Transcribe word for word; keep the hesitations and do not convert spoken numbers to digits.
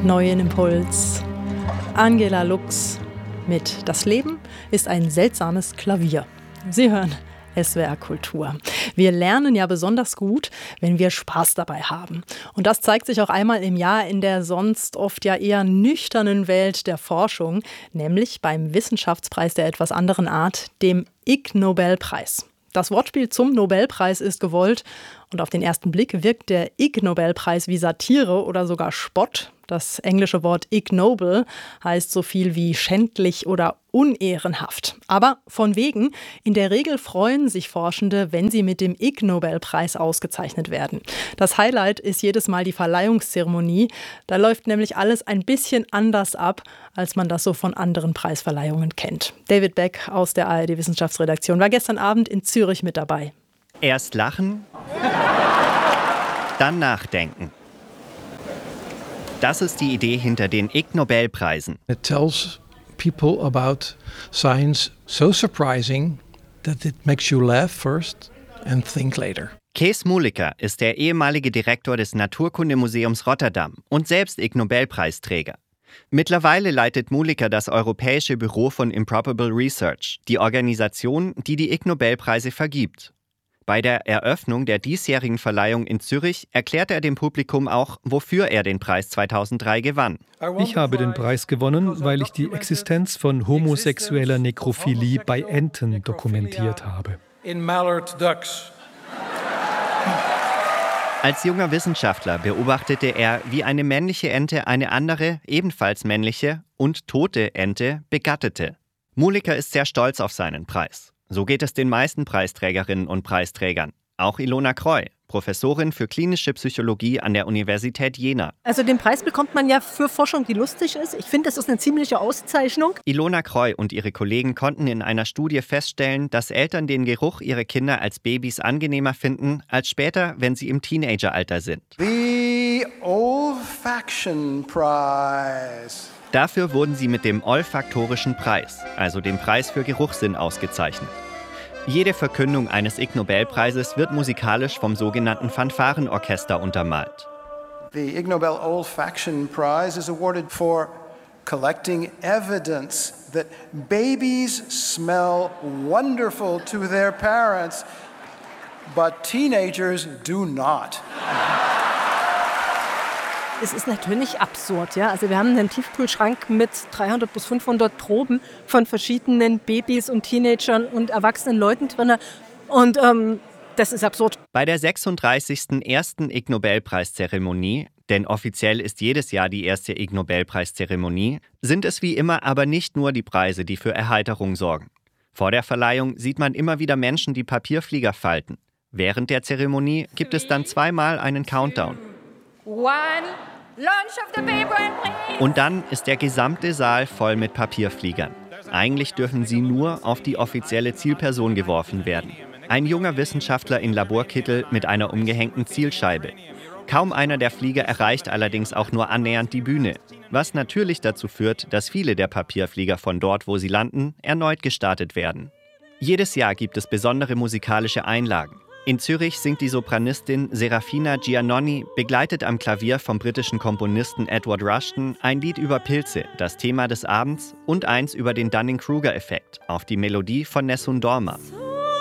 Neuen Impuls. Angela Lux mit Das Leben ist ein seltsames Klavier. Sie hören S W R Kultur. Wir lernen ja besonders gut, wenn wir Spaß dabei haben. Und das zeigt sich auch einmal im Jahr in der sonst oft ja eher nüchternen Welt der Forschung, nämlich beim Wissenschaftspreis der etwas anderen Art, dem Ig Nobelpreis. Das Wortspiel zum Nobelpreis ist gewollt und auf den ersten Blick wirkt der Ig Nobelpreis wie Satire oder sogar Spott. Das englische Wort ignoble heißt so viel wie schändlich oder unehrenhaft. Aber von wegen, in der Regel freuen sich Forschende, wenn sie mit dem Ig Nobelpreis ausgezeichnet werden. Das Highlight ist jedes Mal die Verleihungszeremonie. Da läuft nämlich alles ein bisschen anders ab, als man das so von anderen Preisverleihungen kennt. David Beck aus der A R D-Wissenschaftsredaktion war gestern Abend in Zürich mit dabei. Erst lachen, dann nachdenken. Das ist die Idee hinter den Ig Nobelpreisen. It tells people about science so surprising that it makes you laugh first and think later. Kees Muliker ist der ehemalige Direktor des Naturkundemuseums Rotterdam und selbst Ig Nobelpreisträger. Mittlerweile leitet Muliker das Europäische Büro von Improbable Research, die Organisation, die die Ig Nobelpreise vergibt. Bei der Eröffnung der diesjährigen Verleihung in Zürich erklärte er dem Publikum auch, wofür er den Preis zweitausenddrei gewann. Ich habe den Preis gewonnen, weil ich die Existenz von homosexueller Nekrophilie bei Enten dokumentiert habe. Als junger Wissenschaftler beobachtete er, wie eine männliche Ente eine andere, ebenfalls männliche und tote Ente begattete. Muliker ist sehr stolz auf seinen Preis. So geht es den meisten Preisträgerinnen und Preisträgern. Auch Ilona Kreu, Professorin für klinische Psychologie an der Universität Jena. Also den Preis bekommt man ja für Forschung, die lustig ist. Ich finde, das ist eine ziemliche Auszeichnung. Ilona Kreu und ihre Kollegen konnten in einer Studie feststellen, dass Eltern den Geruch ihrer Kinder als Babys angenehmer finden, als später, wenn sie im Teenageralter sind. The Olfaction Prize. Dafür wurden sie mit dem olfaktorischen Preis, also dem Preis für Geruchssinn, ausgezeichnet. Jede Verkündung eines Ig Nobelpreises wird musikalisch vom sogenannten Fanfarenorchester untermalt. The Ig Nobel Olfaction Prize is awarded for collecting evidence that babies smell wonderful to their parents, but teenagers do not. Es ist natürlich absurd, ja. Also wir haben einen Tiefkühlschrank mit dreihundert bis fünfhundert Proben von verschiedenen Babys und Teenagern und erwachsenen Leuten drin. Und ähm, das ist absurd. Bei der sechsunddreißigsten ersten Ig Nobelpreiszeremonie, denn offiziell ist jedes Jahr die erste Ig Nobelpreiszeremonie, sind es wie immer aber nicht nur die Preise, die für Erheiterung sorgen. Vor der Verleihung sieht man immer wieder Menschen, die Papierflieger falten. Während der Zeremonie gibt es dann zweimal einen Countdown. One. Launch of the paper and please. Und dann ist der gesamte Saal voll mit Papierfliegern. Eigentlich dürfen sie nur auf die offizielle Zielperson geworfen werden. Ein junger Wissenschaftler in Laborkittel mit einer umgehängten Zielscheibe. Kaum einer der Flieger erreicht allerdings auch nur annähernd die Bühne. Was natürlich dazu führt, dass viele der Papierflieger von dort, wo sie landen, erneut gestartet werden. Jedes Jahr gibt es besondere musikalische Einlagen. In Zürich singt die Sopranistin Serafina Giannoni, begleitet am Klavier vom britischen Komponisten Edward Rushton, ein Lied über Pilze, das Thema des Abends, und eins über den Dunning-Kruger-Effekt, auf die Melodie von Nessun Dorma.